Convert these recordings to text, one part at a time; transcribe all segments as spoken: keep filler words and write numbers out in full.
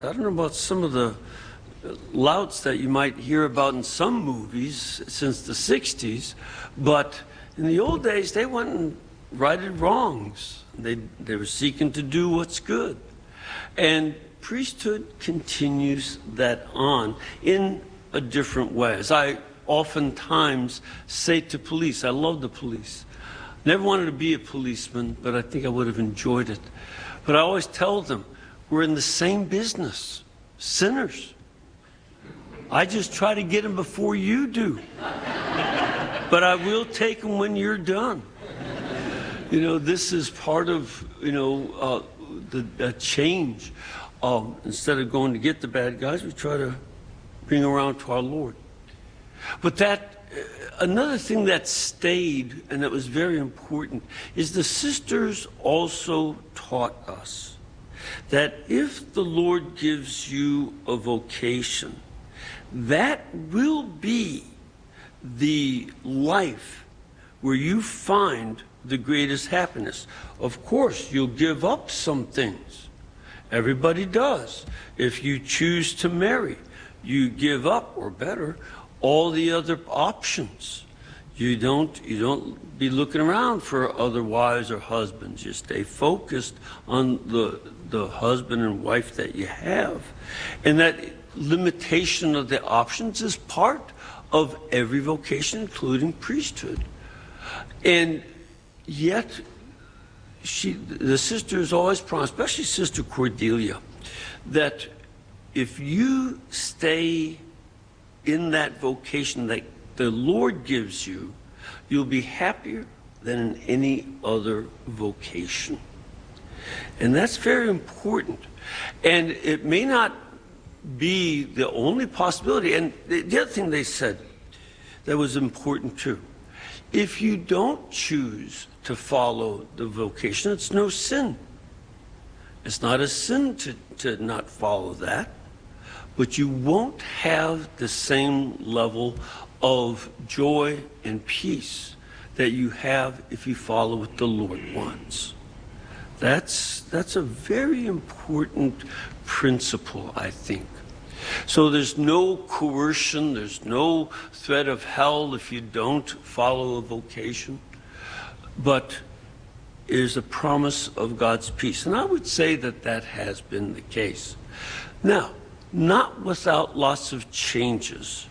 I don't know about some of the louts that you might hear about in some movies since the sixties, but in the old days, they went and righted wrongs. They, they were seeking to do what's good. And priesthood continues that on in a different way. As I oftentimes say to police, I love the police. Never wanted to be a policeman, but I think I would have enjoyed it. But I always tell them, we're in the same business, sinners. I just try to get them before you do. But I will take them when you're done. You know, this is part of, you know, uh, the uh, change. Um, instead of going to get the bad guys, we try to bring around to our Lord. But that, uh, another thing that stayed and that was very important is the sisters also taught us that if the Lord gives you a vocation, that will be the life where you find the greatest happiness. Of course, you'll give up some things. Everybody does. If you choose to marry, you give up, or better, all the other options. You don't, you don't be looking around for other wives or husbands. You stay focused on the, the husband and wife that you have. And that limitation of the options is part of every vocation, including priesthood. And yet, she, the sisters always promised, especially Sister Cordelia, that if you stay in that vocation that the Lord gives you, you'll be happier than in any other vocation. And that's very important. And it may not be the only possibility. And the, the other thing they said that was important too, if you don't choose to follow the vocation, it's no sin. It's not a sin to, to not follow that, but you won't have the same level of joy and peace that you have if you follow what the Lord wants. That's, that's a very important principle, I think. So there's no coercion, there's no threat of hell if you don't follow a vocation, but is a promise of God's peace. And I would say that that has been the case. Now, not without lots of changes.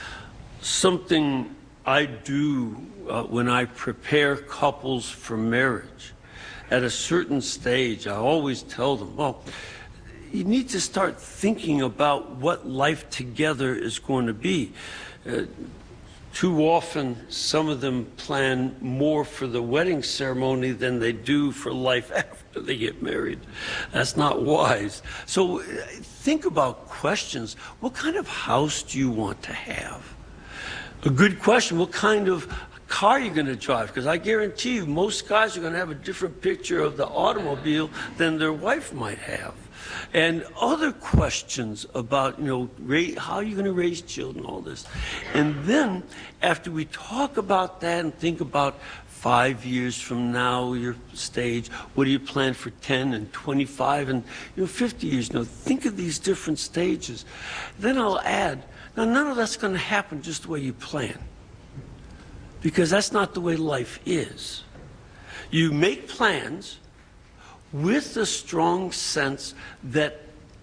Something I do uh, when I prepare couples for marriage, at a certain stage, I always tell them, well, you need to start thinking about what life together is going to be. Uh, too often, some of them plan more for the wedding ceremony than they do for life after they get married. That's not wise. So uh, think about questions. What kind of house do you want to have? A good question, what kind of car are you going to drive? Because I guarantee you, most guys are going to have a different picture of the automobile than their wife might have. And other questions about, you know, how are you going to raise children, all this. And then, after we talk about that and think about five years from now, your stage, what do you plan for ten and twenty-five and, you know, fifty years? You know, think of these different stages. Then I'll add, now none of that's going to happen just the way you plan, because that's not the way life is. You make plans with a strong sense that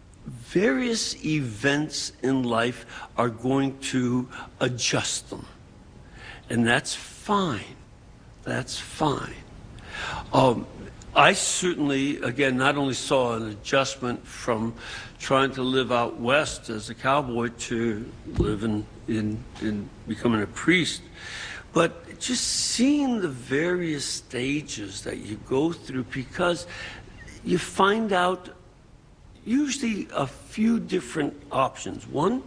various events in life are going to adjust them. And that's fine. That's fine. Um, I certainly, again, not only saw an adjustment from trying to live out west as a cowboy to living in, in becoming a priest, but just seeing the various stages that you go through, because you find out usually a few different options. One,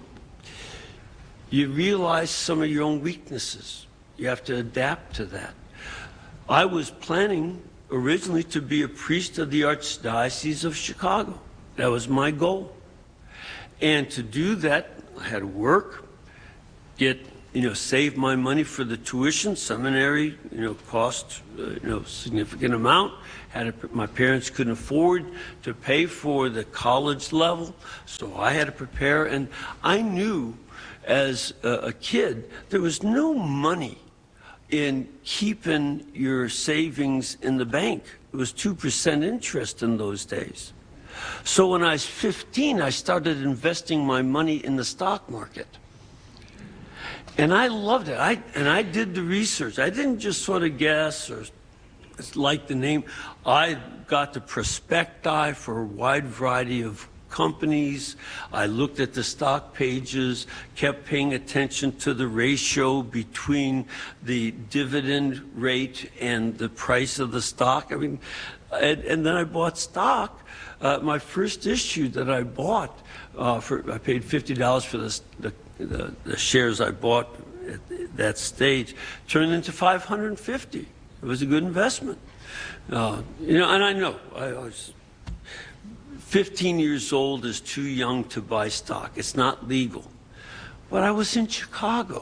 you realize some of your own weaknesses. You have to adapt to that. I was planning originally to be a priest of the Archdiocese of Chicago. That was my goal. And to do that, I had to work, get you know, save my money for the tuition. Seminary, you know, cost, uh, you know, significant amount. Had to, my parents couldn't afford to pay for the college level, so I had to prepare. And I knew as a, a kid there was no money in keeping your savings in the bank. It was two percent interest in those days. So when I was fifteen, I started investing my money in the stock market. And I loved it. I, and I did the research. I didn't just sort of guess or like the name. I got the prospecti for a wide variety of companies. I looked at the stock pages, kept paying attention to the ratio between the dividend rate and the price of the stock. I mean, and, and then I bought stock. Uh, my first issue that I bought, uh, for I paid fifty dollars for this, the, the, the shares I bought at that stage, turned into five hundred fifty. It was a good investment. Uh, you know, and I know I was fifteen years old is too young to buy stock. It's not legal. But I was in Chicago.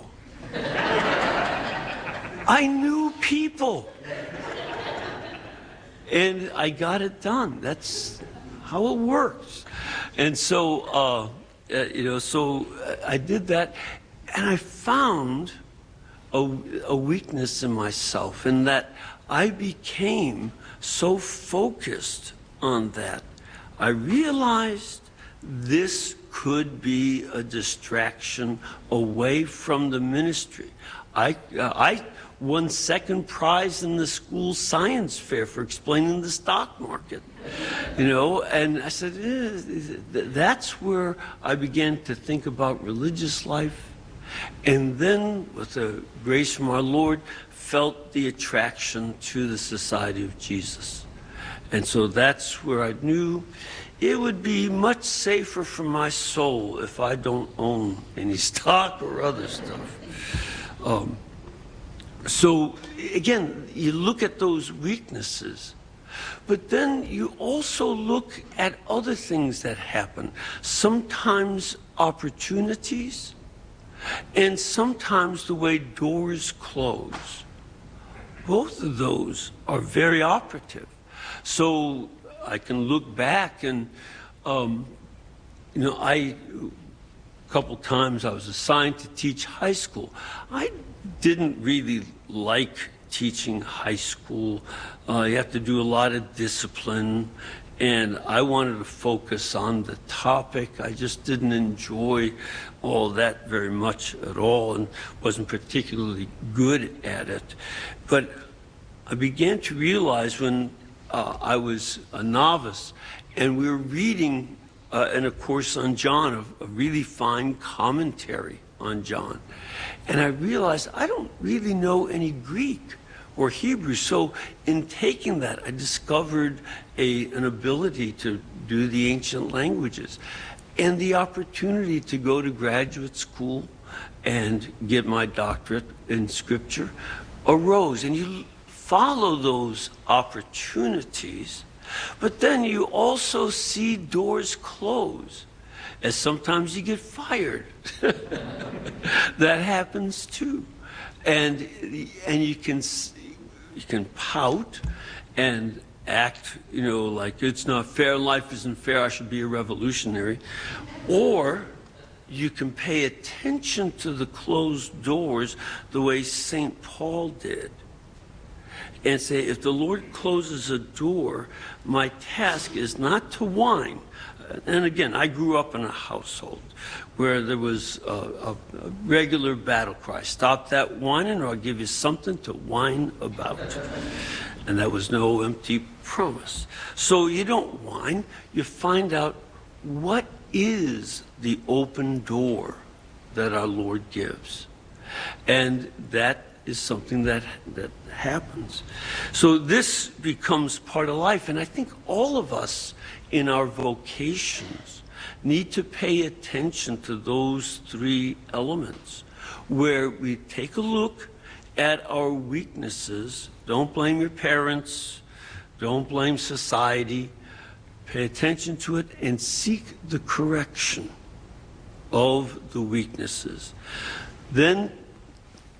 I knew people. And I got it done. That's how it works. And so, uh, uh, you know, so I did that, and I found a, a weakness in myself in that I became so focused on that. I realized this could be a distraction away from the ministry. I, uh, I won second prize in the school science fair for explaining the stock market, you know, and I said, eh, that's where I began to think about religious life. And then, with the grace from our Lord, felt the attraction to the Society of Jesus. And so that's where I knew it would be much safer for my soul if I don't own any stock or other stuff. Um, so again, you look at those weaknesses, but then you also look at other things that happen. Sometimes opportunities, and sometimes the way doors close. Both of those are very operative. So I can look back and, um, you know, I, a couple times I was assigned to teach high school. I didn't really like teaching high school. Uh, you have to do a lot of discipline, and I wanted to focus on the topic. I just didn't enjoy all that very much at all and wasn't particularly good at it. But I began to realize when uh, I was a novice and we were reading uh, in a course on John, a, a really fine commentary on John, and I realized I don't really know any Greek or Hebrew. So in taking that, I discovered a, an ability to do the ancient languages and the opportunity to go to graduate school and get my doctorate in Scripture arose. And you follow those opportunities, but then you also see doors close, as sometimes you get fired. That happens too. And, and you can you can pout and act, you know, like it's not fair, life isn't fair, I should be a revolutionary. Or you can pay attention to the closed doors the way Saint Paul did and say, if the Lord closes a door, my task is not to whine. And again, I grew up in a household where there was a, a, a regular battle cry. Stop that whining or I'll give you something to whine about. And that was no empty promise. So you don't whine. You find out what is the open door that our Lord gives. And that is something that, that happens. So this becomes part of life. And I think all of us in our vocations need to pay attention to those three elements, where we take a look at our weaknesses. Don't blame your parents. Don't blame society. Pay attention to it and seek the correction of the weaknesses. Then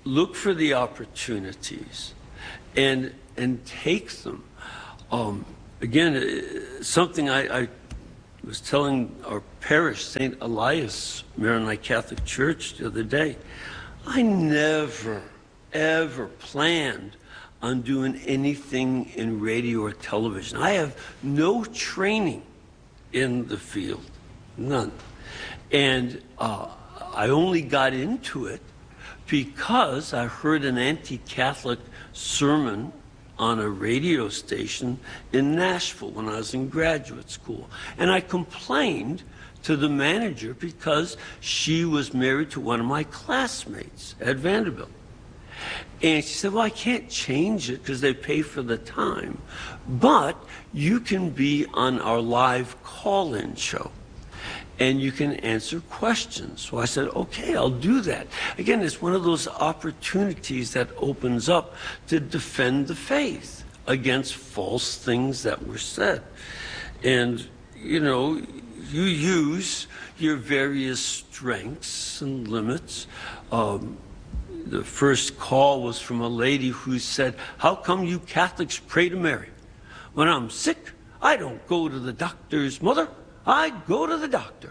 look for the opportunities and and take them. Um, again, uh, something I, I was telling our parish, Saint Elias Maronite Catholic Church, the other day. I never, ever planned on doing anything in radio or television. I have no training in the field, none. And uh, I only got into it because I heard an anti-Catholic sermon on a radio station in Nashville when I was in graduate school. And I complained to the manager because she was married to one of my classmates at Vanderbilt. And she said, well, I can't change it because they pay for the time, but you can be on our live call-in show and you can answer questions. So I said, okay, I'll do that. Again, it's one of those opportunities that opens up to defend the faith against false things that were said. And, you know, you use your various strengths and limits. Um, the first call was from a lady who said, how come you Catholics pray to Mary? When I'm sick, I don't go to the doctor's mother. I go to the doctor.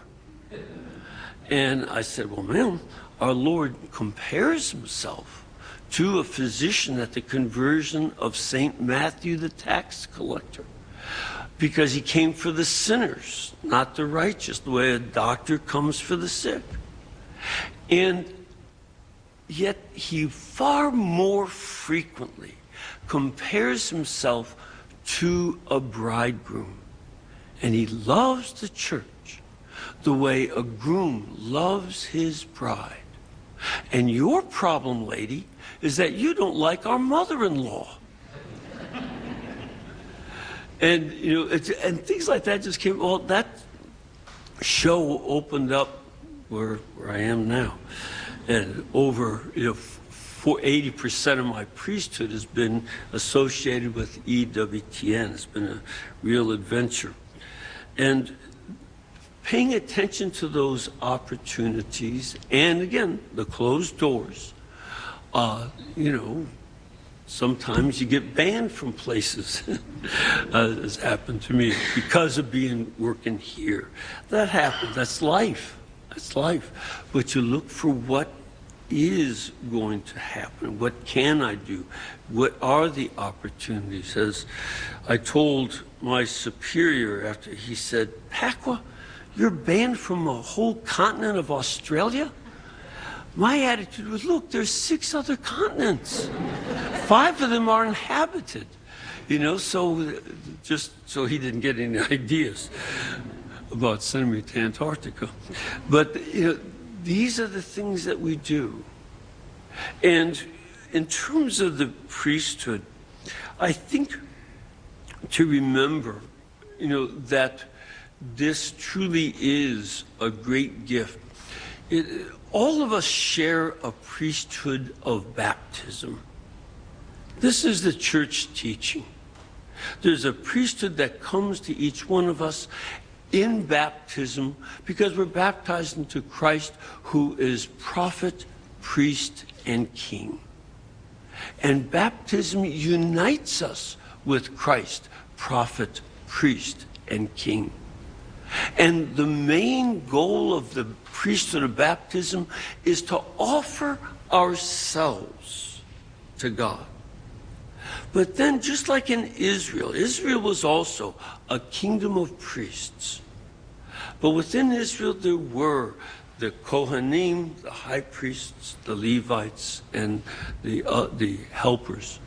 And I said, well, ma'am, our Lord compares himself to a physician at the conversion of Saint Matthew the tax collector, because he came for the sinners, not the righteous, the way a doctor comes for the sick. And yet he far more frequently compares himself to a bridegroom. And he loves the church the way a groom loves his bride. And your problem, lady, is that you don't like our mother-in-law. And, you know, it's, and things like that just came, well, that show opened up where, where I am now. And over, you know, for eighty percent of my priesthood has been associated with E W T N. It's been a real adventure. And paying attention to those opportunities, and again, the closed doors, uh, you know, sometimes you get banned from places, uh, as happened to me, because of being working here. That happens. That's life. That's life. But you look for what is going to happen. What can I do? What are the opportunities? As I told my superior after he said, Pacwa, you're banned from a whole continent of Australia? My attitude was, look, there's six other continents. Five of them are inhabited. You know, so just so he didn't get any ideas about sending me to Antarctica. But, you know, these are the things that we do. And in terms of the priesthood, I think to remember, you know, that this truly is a great gift. It, all of us share a priesthood of baptism. This is the church teaching. There's a priesthood that comes to each one of us in baptism because we're baptized into Christ, who is prophet, priest, and king. And baptism unites us with Christ, prophet, priest, and king. And the main goal of the priesthood of baptism is to offer ourselves to God. But then, just like in Israel, Israel was also a kingdom of priests. But within Israel, there were the Kohanim, the high priests, the Levites, and the, uh, the helpers.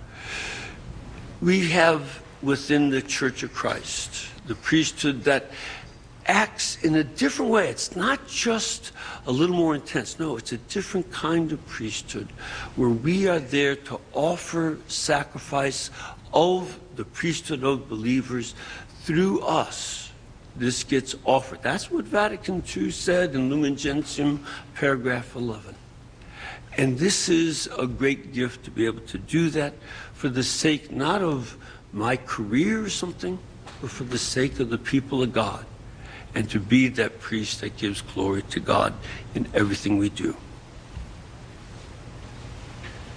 We have within the Church of Christ the priesthood that acts in a different way. It's not just a little more intense. No, it's a different kind of priesthood where we are there to offer sacrifice of the priesthood of believers through us. This gets offered. That's what Vatican Two said in Lumen Gentium, paragraph eleven. And this is a great gift to be able to do that for the sake not of my career or something, but for the sake of the people of God, and to be that priest that gives glory to God in everything we do.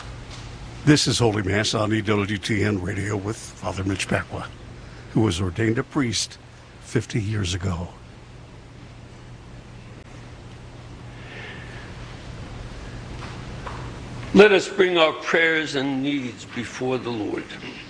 This is Holy Mass on E W T N Radio with Father Mitch Pacwa, who was ordained a priest fifty years ago. Let us bring our prayers and needs before the Lord.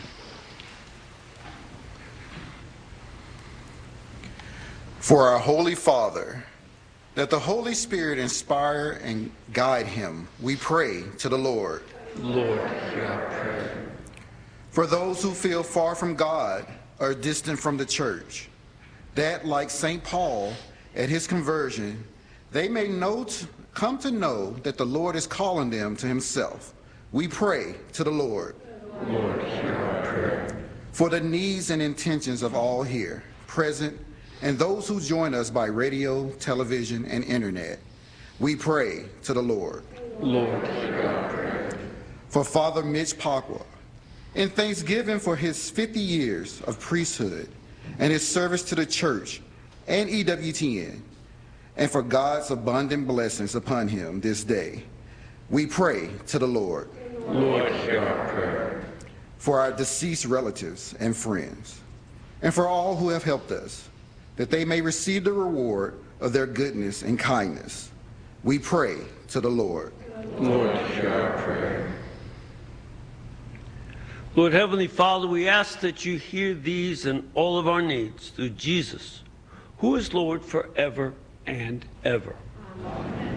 For our Holy Father, that the Holy Spirit inspire and guide him, we pray to the Lord. Lord, hear our prayer. For those who feel far from God or distant from the church, that, like Saint Paul at his conversion, they may know to, come to know that the Lord is calling them to himself. We pray to the Lord. Lord, hear our prayer. For the needs and intentions of all here, present, and those who join us by radio, television, and internet, we pray to the Lord. Lord, hear our prayer. For Father Mitch Pacwa, in thanksgiving for his fifty years of priesthood and his service to the church and E W T N, and for God's abundant blessings upon him this day, we pray to the Lord. Lord, hear our prayer. For our deceased relatives and friends, and for all who have helped us, that they may receive the reward of their goodness and kindness, we pray to the Lord. Lord, hear our prayer. Lord Heavenly Father, we ask that you hear these and all of our needs through Jesus, who is Lord forever and ever. Amen.